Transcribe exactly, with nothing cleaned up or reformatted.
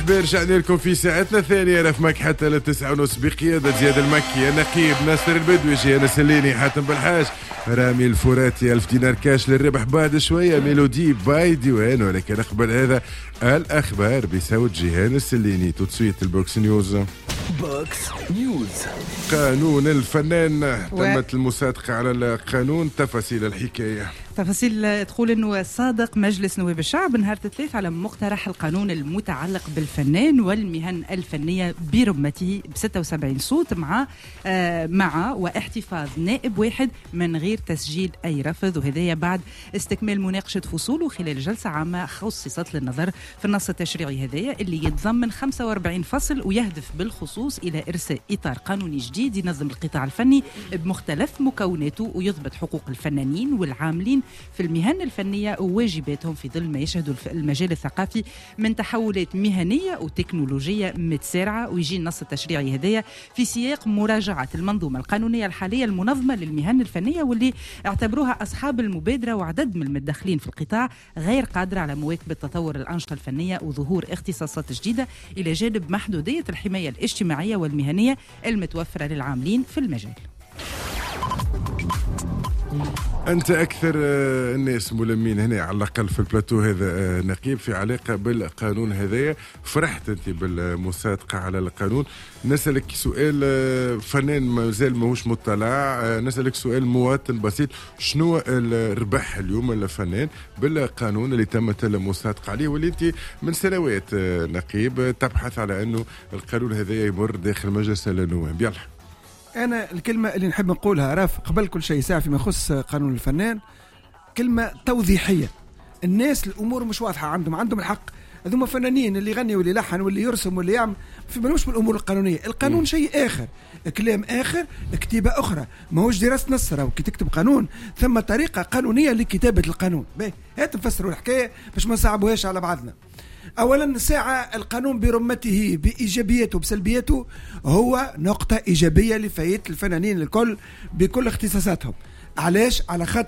مرحبا، رجعنا لكم في ساعتنا الثانية رفمك حتى للتسعة ونص بقيادة زياد المكي، نقيب ناصر البدويشي، أنا سليني حاتم بالحاج، رامي الفراتي، ألف دينار كاش للربح بعد شوية، ميلودي باي ديوان. ولكن قبل هذا الأخبار بصوت جيهان السليني. تتصويت البوكس نيوز. بوكس نيوز. قانون الفنان، تمت المصادقة على القانون. تفاصيل الحكاية تفاصيل تقول انه صادق مجلس نواب الشعب نهار الثلاث على مقترح القانون المتعلق بالفنان والمهن الفنيه برمته ب ستة وسبعين صوت مع آه مع واحتفاظ نائب واحد من غير تسجيل اي رفض، وهذايا بعد استكمال مناقشه فصوله خلال جلسه عامه خصصت للنظر في النص التشريعي هذايا اللي يتضمن خمسة وأربعين فصل ويهدف بالخصوص الى ارساء اطار قانوني جديد ينظم القطاع الفني بمختلف مكوناته ويضبط حقوق الفنانين والعاملين في المهن الفنية وواجباتهم في ظل ما يشهد المجال الثقافي من تحولات مهنية وتكنولوجية متسارعة. ويجي النص التشريعي هذايا في سياق مراجعة المنظومة القانونية الحالية المنظمة للمهن الفنية واللي اعتبروها أصحاب المبادرة وعدد من المتدخلين في القطاع غير قادرة على مواكبة تطور الأنشطة الفنية وظهور اختصاصات جديدة إلى جانب محدودية الحماية الاجتماعية والمهنية المتوفرة للعاملين في المجال. أنت أكثر الناس ملمين هنا على الأقل في البلاتو هذا نقيب في علاقة بالقانون هذايا، فرحت أنت بالمصادقة على القانون. نسألك سؤال فنان مازال ماهوش مطلع، نسألك سؤال مواطن بسيط، شنو الربح اليوم الفنان بالقانون اللي تمت المصادقة عليه واللي أنت من سنوات نقيب تبحث على أنه القانون هذايا يمر داخل مجلس النواب؟ يلا. أنا الكلمة اللي نحب نقولها راف قبل كل شيء ساعة فيما يخص قانون الفنان كلمة توضيحية. الناس الأمور مش واضحة عندهم عندهم الحق، هذوما فنانين اللي يغني واللي يلحن واللي يرسم واللي يعمل في ملوش بالأمور القانونية. القانون م. شيء آخر، كلام آخر، كتابة أخرى، ما هوش دراسة نصر. وكي تكتب قانون ثم طريقة قانونية لكتابة القانون. باهي هات نفسروا الحكاية باش ما نصعبوهاش على بعضنا. أولا ساعة القانون برمته بإيجابياته وبسلبياته هو نقطة إيجابية لفائدة الفنانين الكل بكل اختصاصاتهم. علاش؟ على خاطر